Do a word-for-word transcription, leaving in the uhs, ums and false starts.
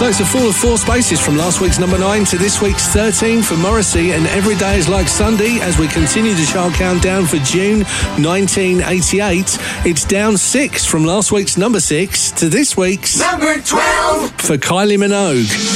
So it's a fall of four spaces from last week's number nine to this week's thirteen for Morrissey and Every Day Is Like Sunday as we continue the chart countdown for June nineteen eighty-eight. It's down six from last week's number six to this week's number twelve for Kylie Minogue.